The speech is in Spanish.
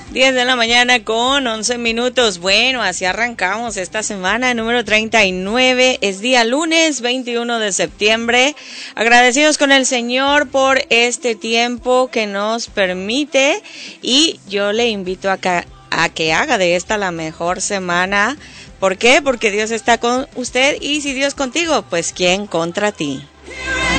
10 de la mañana con 11 minutos. Bueno, así arrancamos esta semana número 39. Es día lunes 21 de septiembre. Agradecidos con el Señor por este tiempo que nos permite. Y yo le invito a que haga de esta la mejor semana. ¿Por qué? Porque Dios está con usted y si Dios contigo, pues ¿quién contra ti?